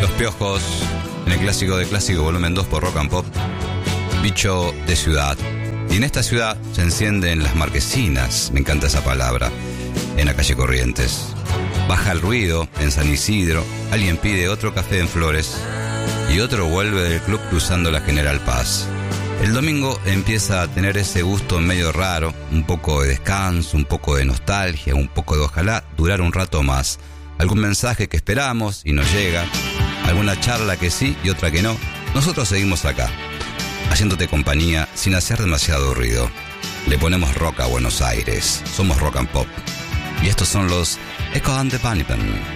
Los Piojos, en el Clásico de Clásico, volumen 2 por Rock and Pop. Bicho de ciudad. Y en esta ciudad se encienden las marquesinas, me encanta esa palabra, en la calle Corrientes. Baja el ruido en San Isidro, alguien pide otro café en Flores y otro vuelve del club cruzando la General Paz. El domingo empieza a tener ese gusto medio raro, un poco de descanso, un poco de nostalgia, un poco de ojalá durar un rato más. Algún mensaje que esperamos y nos llega, alguna charla que sí y otra que no. Nosotros seguimos acá, haciéndote compañía sin hacer demasiado ruido. Le ponemos rock a Buenos Aires, somos Rock and Pop. Y estos son los Echo and the Bunnymen.